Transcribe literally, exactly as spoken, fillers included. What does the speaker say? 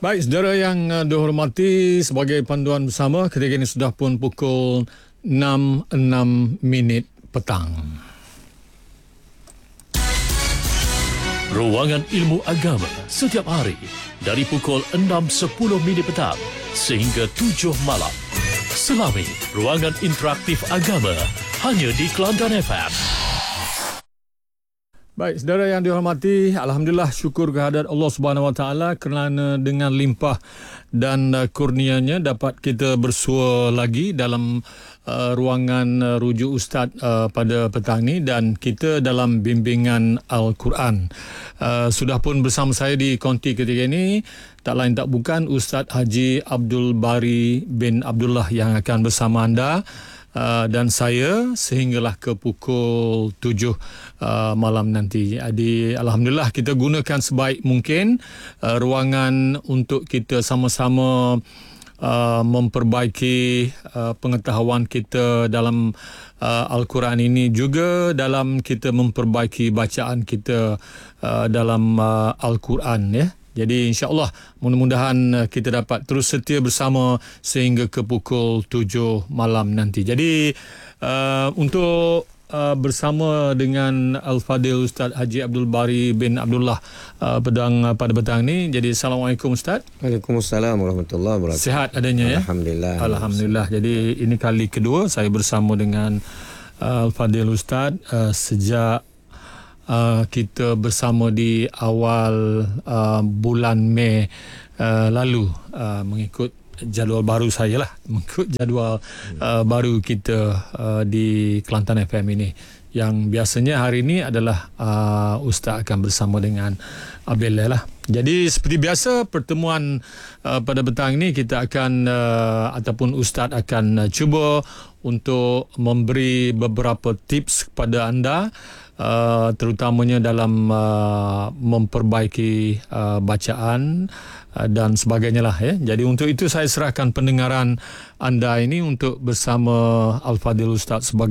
Baik, saudara yang uh, dihormati, sebagai panduan bersama, ketika ini sudah pun pukul enam enam minit petang. Ruangan Ilmu Agama setiap hari dari pukul enam sepuluh minit petang sehingga tujuh malam. Selami Ruangan Interaktif Agama hanya di Kelantan F M. Baik, saudara yang dihormati, alhamdulillah, syukur kehadirat Allah Subhanahu Wa Taala kerana dengan limpah dan uh, kurnianya dapat kita bersua lagi dalam uh, ruangan uh, rujuk Ustaz uh, pada petang ini, dan kita dalam bimbingan Al-Quran. Uh, sudah pun bersama saya di konti ketika ini, tak lain tak bukan Ustaz Haji Abdul Bari bin Abdullah yang akan bersama anda. Uh, dan saya sehinggalah ke pukul tujuh uh, malam nanti. Jadi alhamdulillah kita gunakan sebaik mungkin uh, ruangan untuk kita sama-sama uh, memperbaiki uh, pengetahuan kita dalam uh, Al-Quran ini, juga dalam kita memperbaiki bacaan kita uh, dalam uh, Al-Quran, ya. Jadi insya-Allah mudah-mudahan kita dapat terus setia bersama sehingga ke pukul tujuh malam nanti. Jadi uh, untuk uh, bersama dengan Al-Fadil Ustaz Haji Abdul Bari bin Abdullah uh, pedang uh, pada petang ni. Jadi Assalamualaikum Ustaz. Waalaikumsalam warahmatullahi wabarakatuh. Sihat adanya, ya? Alhamdulillah. Alhamdulillah. Jadi ini kali kedua saya bersama dengan uh, Al-Fadil Ustaz uh, sejak Uh, kita bersama di awal uh, bulan Mei uh, lalu, uh, mengikut jadual baru saya lah, mengikut jadual uh, baru kita uh, di Kelantan F M ini, yang biasanya hari ini adalah uh, Ustaz akan bersama dengan Abdullah lah. Jadi seperti biasa, pertemuan uh, pada petang ini kita akan uh, ataupun Ustaz akan uh, cuba untuk memberi beberapa tips kepada anda, Uh, terutamanya dalam uh, memperbaiki uh, bacaan uh, dan sebagainya lah, ya. Jadi untuk itu saya serahkan pendengaran anda ini untuk bersama Al-Fadil Ustaz sebagai